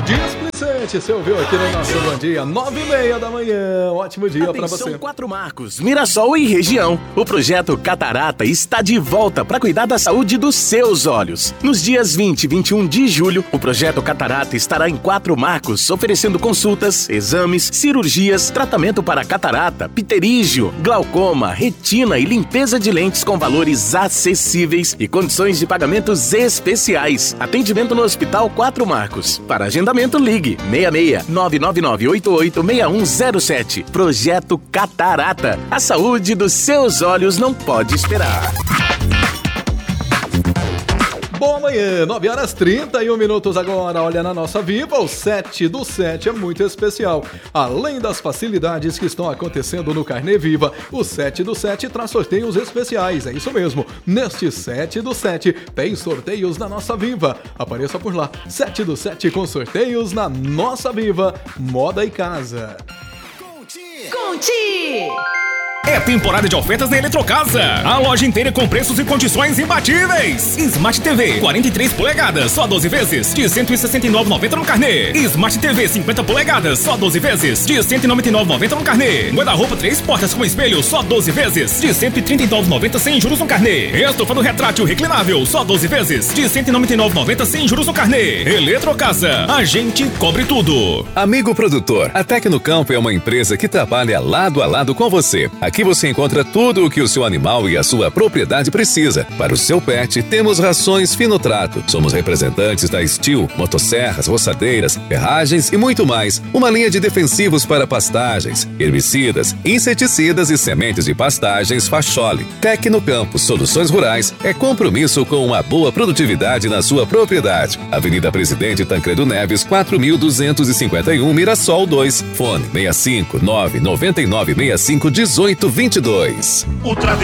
Displicente, você ouviu aqui no nosso Bom Dia, 9h30 da manhã. Ótimo dia pra você. Atenção, Quatro Marcos, Mirassol e região. O projeto Catarata está de volta para cuidar da saúde dos seus olhos. Nos dias 20 e 21 de julho, o projeto Catarata estará em Quatro Marcos, oferecendo consultas, exames, cirurgias, tratamento para catarata, pterígio, glaucoma, retina e limpeza de lentes com valores acessíveis e condições de pagamentos especiais. Atendimento no Hospital Quatro Marcos. Para agendamento, ligue 66 999 88 6107. Projeto Catarata. A saúde dos seus olhos não pode esperar. Boa manhã, 9h31 agora. Olha, na nossa Viva, o 7 do 7 é muito especial. Além das facilidades que estão acontecendo no Carnê Viva, o 7 do 7 traz sorteios especiais. É isso mesmo, neste 7 do 7 tem sorteios na nossa Viva. Apareça por lá, 7 do 7 com sorteios na nossa Viva, Moda e Casa. Conti! É temporada de ofertas na Eletrocasa. A loja inteira com preços e condições imbatíveis. Smart TV 43 polegadas, só 12 vezes, de R$ 169,90 no carnê. Smart TV 50 polegadas, só 12 vezes, de R$ 199,90 no carnê. Guarda-roupa 3 portas com espelho, só 12 vezes, de R$ 139,90 sem juros no carnê. Estofado retrátil reclinável, só 12 vezes, de R$ 199,90 sem juros no carnê. Eletrocasa, a gente cobre tudo. Amigo produtor, a Tecnocampo é uma empresa que trabalha lado a lado com você. Aqui você encontra tudo o que o seu animal e a sua propriedade precisa. Para o seu pet, temos rações fino trato. Somos representantes da Steel, motosserras, roçadeiras, ferragens e muito mais. Uma linha de defensivos para pastagens, herbicidas, inseticidas e sementes de pastagens Facholi. Tecnocampo Soluções Rurais é compromisso com uma boa produtividade na sua propriedade. Avenida Presidente Tancredo Neves, 4.251, Mirassol 2. Fone 65 99965 1822. O tradicional